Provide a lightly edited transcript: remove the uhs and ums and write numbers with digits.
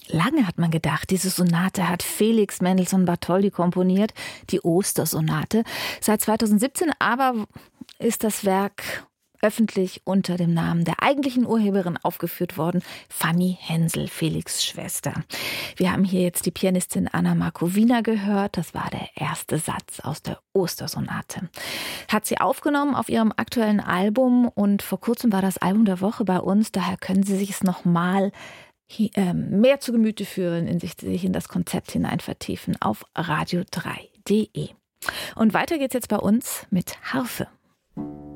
Lange hat man gedacht, diese Sonate hat Felix Mendelssohn Bartholdy komponiert, die Ostersonate. Seit 2017 aber ist das Werk öffentlich unter dem Namen der eigentlichen Urheberin aufgeführt worden, Fanny Hensel, Felix' Schwester. Wir haben hier jetzt die Pianistin Anna Markowina gehört. Das war der erste Satz aus der Ostersonate. Hat sie aufgenommen auf ihrem aktuellen Album und vor kurzem war das Album der Woche bei uns. Daher können Sie sich es nochmal mehr zu Gemüte führen, sich in das Konzept hinein vertiefen auf radio3.de. Und weiter geht's jetzt bei uns mit Harfe.